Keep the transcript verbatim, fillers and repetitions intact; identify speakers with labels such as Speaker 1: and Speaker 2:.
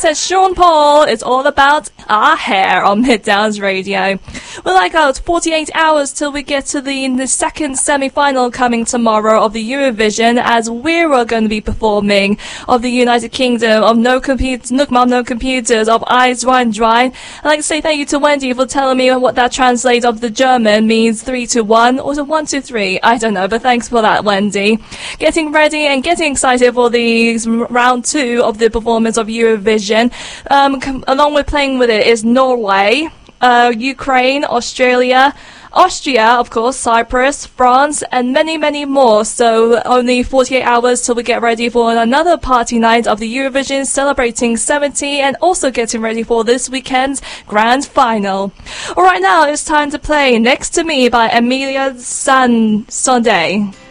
Speaker 1: said Sean Paul. It's all about our hair on Midtowns Radio. We're like out forty-eight hours till we get to the, the second semi-final coming tomorrow of the Eurovision, as we're going to be performing of the United Kingdom, of No Computers, Nook Mom No Computers, of Eyes Wide Dry. I'd like to say thank you to Wendy for telling me what that translates of the German means three to one, or is it one to three? I don't know, but thanks for that, Wendy. Getting ready and getting excited for the round two of the performance of Eurovision. Um, com- along with playing with it is Norway, uh, Ukraine, Australia, Austria, of course, Cyprus, France, and many, many more. So only forty-eight hours till we get ready for another party night of the Eurovision, celebrating seventy and also getting ready for this weekend's grand final. All right, now it's time to play Next to Me by Emilia San Sunday.